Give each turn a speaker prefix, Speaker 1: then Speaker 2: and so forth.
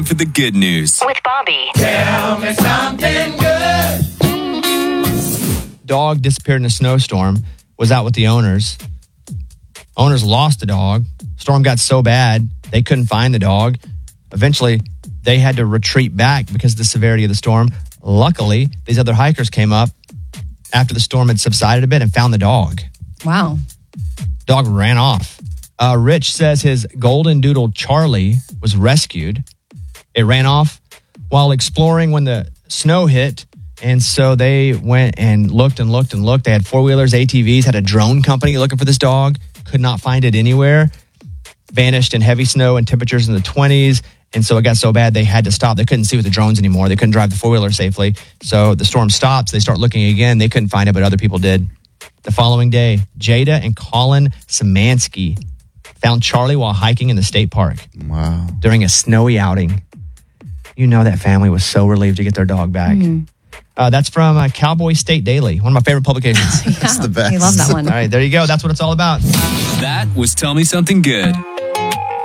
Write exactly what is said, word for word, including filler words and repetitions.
Speaker 1: For the good news.
Speaker 2: With Bobby.
Speaker 3: Tell me something good.
Speaker 4: Dog disappeared in a snowstorm, was out with the owners. Owners lost the dog. Storm got so bad, they couldn't find the dog. Eventually, they had to retreat back because of the severity of the storm. Luckily, these other hikers came up after the storm had subsided a bit and found the dog.
Speaker 5: Wow.
Speaker 4: Dog ran off. Uh, Rich says his golden doodle Charlie was rescued. It ran off while exploring when the snow hit. And so they went and looked and looked and looked. They had four-wheelers, A T Vs, had a drone company looking for this dog. Could not find it anywhere. Vanished in heavy snow and temperatures in the twenties. And so it got so bad they had to stop. They couldn't see with the drones anymore. They couldn't drive the four-wheeler safely. So the storm stops. They start looking again. They couldn't find it, but other people did. The following day, Jada and Colin Szymanski found Charlie while hiking in the state park.
Speaker 6: Wow.
Speaker 4: During a snowy outing. You know that family was so relieved to get their dog back. Mm-hmm. Uh, that's from uh, Cowboy State Daily, one of my favorite publications.
Speaker 5: Yeah,
Speaker 6: that's the best.
Speaker 5: We love that one.
Speaker 4: All right, there you go. That's what it's all about.
Speaker 1: That was Tell Me Something Good.